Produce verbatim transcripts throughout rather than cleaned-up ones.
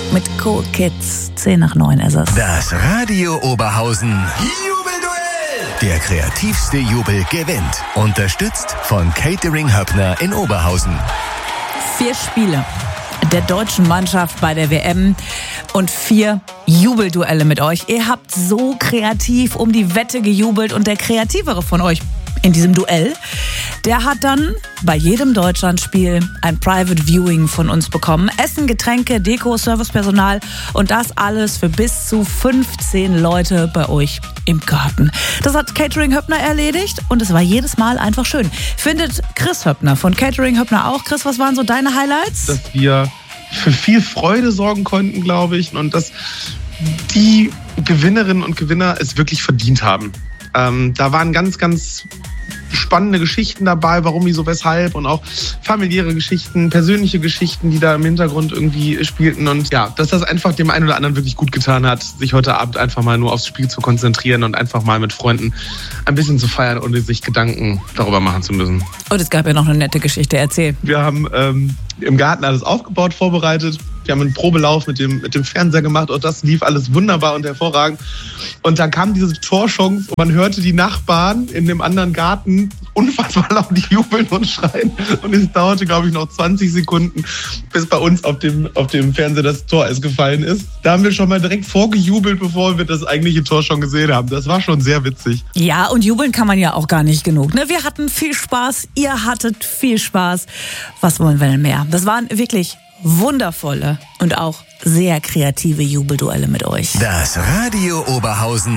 mit Cool Kids. zehn nach neun ist es. Das Radio Oberhausen Jubelduell. Der kreativste Jubel gewinnt. Unterstützt von Catering Höppner in Oberhausen. Vier Spiele der deutschen Mannschaft bei der W M und vier Jubelduelle mit euch. Ihr habt so kreativ um die Wette gejubelt und der Kreativere von euch in diesem Duell, der hat dann bei jedem Deutschlandspiel ein Private Viewing von uns bekommen. Essen, Getränke, Deko, Servicepersonal und das alles für bis zu fünfzehn Leute bei euch im Garten. Das hat Catering Höppner erledigt und es war jedes Mal einfach schön. Findet Chris Höppner von Catering Höppner auch. Chris, was waren so deine Highlights? Dass wir für viel Freude sorgen konnten, glaube ich, und dass die Gewinnerinnen und Gewinner es wirklich verdient haben. Ähm, da waren ganz, ganz spannende Geschichten dabei, warum, wieso, weshalb und auch familiäre Geschichten, persönliche Geschichten, die da im Hintergrund irgendwie spielten und ja, dass das einfach dem einen oder anderen wirklich gut getan hat, sich heute Abend einfach mal nur aufs Spiel zu konzentrieren und einfach mal mit Freunden ein bisschen zu feiern, ohne sich Gedanken darüber machen zu müssen. Und es gab ja noch eine nette Geschichte, erzähl. Wir haben ähm, im Garten alles aufgebaut, vorbereitet. Wir haben einen Probelauf mit dem, mit dem Fernseher gemacht und das lief alles wunderbar und hervorragend. Und dann kam diese Torchance und man hörte die Nachbarn in dem anderen Garten unfassbar laut jubeln und schreien. Und es dauerte, glaube ich, noch zwanzig Sekunden, bis bei uns auf dem, auf dem Fernseher das Tor erst gefallen ist. Da haben wir schon mal direkt vorgejubelt, bevor wir das eigentliche Tor schon gesehen haben. Das war schon sehr witzig. Ja, und jubeln kann man ja auch gar nicht genug. Ne? Wir hatten viel Spaß, ihr hattet viel Spaß. Was wollen wir denn mehr? Das waren wirklich wundervolle und auch sehr kreative Jubelduelle mit euch. Das Radio Oberhausen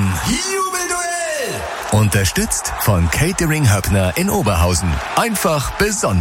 Jubelduell. Unterstützt von Catering Höppner in Oberhausen. Einfach besonders.